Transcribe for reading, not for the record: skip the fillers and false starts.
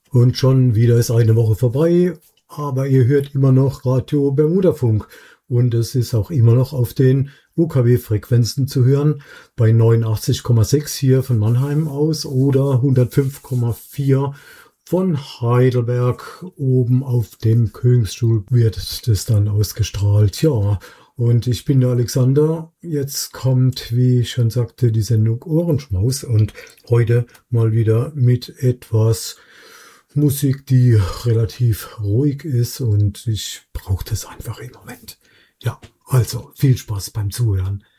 Und schon wieder ist eine Woche vorbei, aber ihr hört immer noch Radio Bermudafunk. Und es ist auch immer noch auf den UKW-Frequenzen zu hören, bei 89,6 hier von Mannheim aus oder 105,4 von Heidelberg. Oben auf dem Königsstuhl wird das dann ausgestrahlt. Ja, und ich bin der Alexander. Jetzt kommt, wie ich schon sagte, die Sendung Ohrenschmaus und heute mal wieder mit etwas Musik, die relativ ruhig ist und ich brauche das einfach im Moment. Ja, also viel Spaß beim Zuhören.